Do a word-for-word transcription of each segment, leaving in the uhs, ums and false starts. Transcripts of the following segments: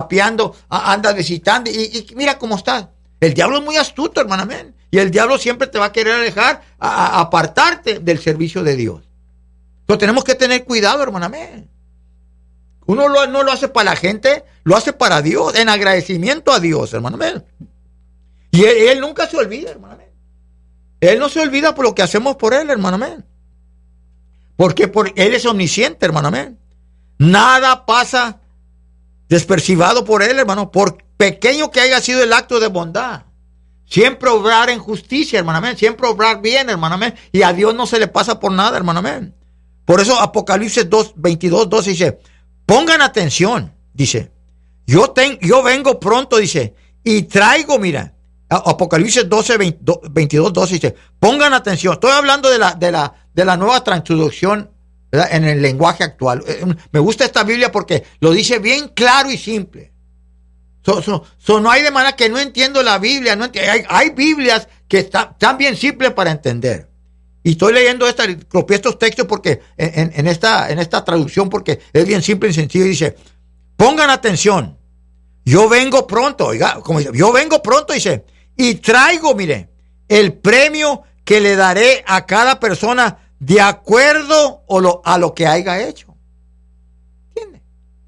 papeando, andas visitando, y, y mira cómo estás. El diablo es muy astuto, hermano, amén. Y el diablo siempre te va a querer alejar, a, a apartarte del servicio de Dios. Entonces tenemos que tener cuidado, hermano, amén. Uno lo, no lo hace para la gente, lo hace para Dios, en agradecimiento a Dios, hermano, amén. Y él, él nunca se olvida, hermano, amén. Él no se olvida por lo que hacemos por él, hermano, amén. Porque por, él es omnisciente, hermano, amén. Nada pasa despercibado por él, hermano, por pequeño que haya sido el acto de bondad. Siempre obrar en justicia, hermano, amén. Siempre obrar bien, hermano, amén. Y a Dios no se le pasa por nada, hermano, amén. Por eso Apocalipsis dos, veintidós, doce dice, pongan atención, dice, yo, ten, yo vengo pronto, dice, y traigo, mira, Apocalipsis doce, veintidós, doce dice, pongan atención, estoy hablando de la, de la, de la nueva traducción, ¿verdad?, en el lenguaje actual. Me gusta esta Biblia porque lo dice bien claro y simple. So, so, so no hay de manera que no entiendo la Biblia, no entiendo, hay, hay Biblias que están, están bien simples para entender. Y estoy leyendo esta, copié estos textos porque en, en, esta, en esta traducción porque es bien simple y sencillo. Y dice, pongan atención, yo vengo pronto, oiga, como dice, yo vengo pronto, dice, y traigo, mire, el premio que le daré a cada persona de acuerdo a lo, a lo que haya hecho. ¿Entiende?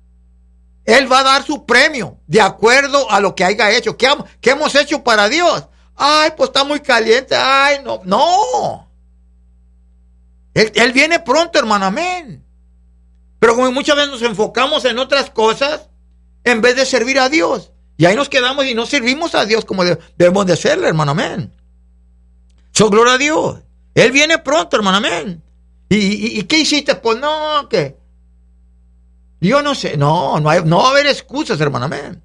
Él va a dar su premio de acuerdo a lo que haya hecho. ¿Qué, qué hemos hecho para Dios? Ay, pues está muy caliente. Ay, no, no. Él, él viene pronto, hermano, amén. Pero como muchas veces nos enfocamos en otras cosas en vez de servir a Dios. Y ahí nos quedamos y no servimos a Dios como de, debemos de hacerle, hermano, amén. So, gloria a Dios. Él viene pronto, hermano, amén. ¿Y, y, y qué hiciste? Pues no, que yo no sé. No, no, hay, no va a haber excusas, hermano, amén.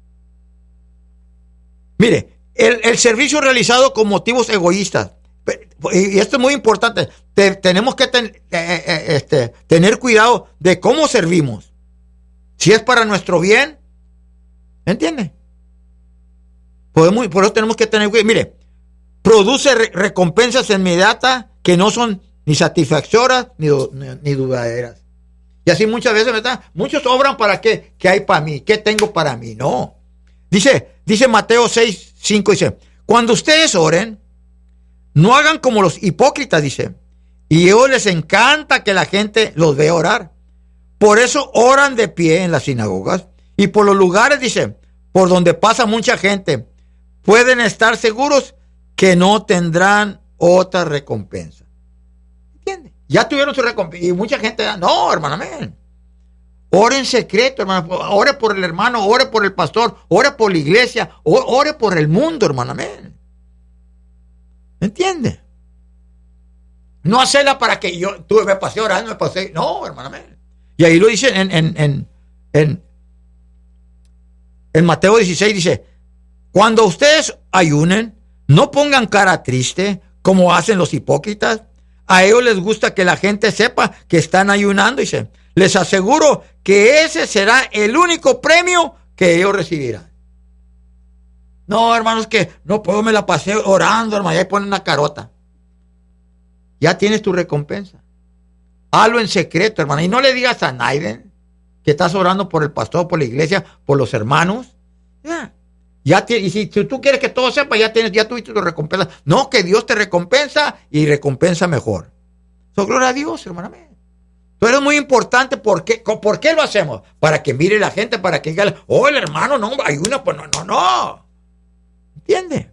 Mire, el, el servicio realizado con motivos egoístas. Y esto es muy importante. Te, tenemos que ten, eh, eh, este, tener cuidado de cómo servimos. Si es para nuestro bien, ¿entiende? Podemos, por eso tenemos que tener cuidado. Mire, produce re, recompensas inmediatas que no son ni satisfactorias ni, ni, ni dudaderas. Y así muchas veces, ¿verdad? Muchos obran para qué, qué hay para mí, qué tengo para mí. No. Dice, dice Mateo seis, cinco, dice, cuando ustedes oren, no hagan como los hipócritas, dice. Y a ellos les encanta que la gente los vea orar. Por eso oran de pie en las sinagogas y por los lugares, dice, por donde pasa mucha gente. Pueden estar seguros que no tendrán otra recompensa. ¿Entiendes? Ya tuvieron su recompensa. Y mucha gente, no, hermano, amén. Ore en secreto, hermano. Ore por el hermano, ore por el pastor, ore por la iglesia, ore por el mundo, hermano, amén. ¿Entiende? No hacerla para que yo tú me pasé orando, me pasé. No, hermano. Y ahí lo dice en, en, en, en, en Mateo dieciséis, dice, cuando ustedes ayunen, no pongan cara triste como hacen los hipócritas. A ellos les gusta que la gente sepa que están ayunando, dice. Les aseguro que ese será el único premio que ellos recibirán. No, hermanos, que no puedo, me la pasé orando, hermano, y ahí ponen una carota. Ya tienes tu recompensa. Hazlo en secreto, hermano, y no le digas a nadie que estás orando por el pastor, por la iglesia, por los hermanos. Ya, ya te, y si, si tú quieres que todo sepa, ya tienes, ya tuviste tu recompensa. No, que Dios te recompensa y recompensa mejor. So, gloria a Dios, hermano. Pero es muy importante. ¿Por qué? ¿Por qué lo hacemos? Para que mire la gente, para que diga, oh, el hermano, no, hay una, pues no, no, no. ¿Entiende?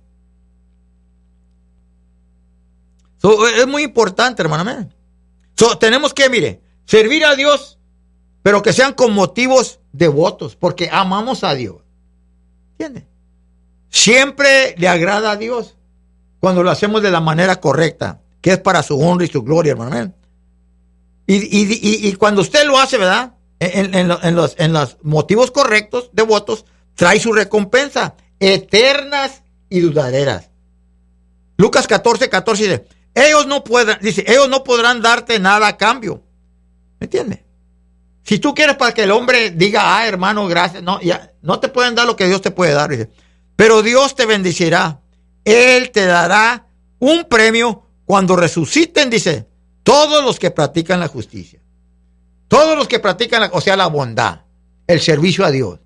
So, es muy importante, hermano. So, tenemos que, mire, servir a Dios, pero que sean con motivos devotos, porque amamos a Dios. ¿Entiende? Siempre le agrada a Dios cuando lo hacemos de la manera correcta, que es para su honra y su gloria, hermano. Y, y, y, y cuando usted lo hace, ¿verdad? En, en, en, los, en los motivos correctos, devotos, trae su recompensa, eternas y duraderas. Lucas catorce, catorce dice, ellos no pueden, dice, ellos no podrán darte nada a cambio. ¿Me entiendes? Si tú quieres para que el hombre diga, ah, hermano, gracias, no, ya, no te pueden dar lo que Dios te puede dar, dice. Pero Dios te bendecirá. Él te dará un premio cuando resuciten, dice, todos los que practican la justicia. Todos los que practican, la, o sea, la bondad, el servicio a Dios.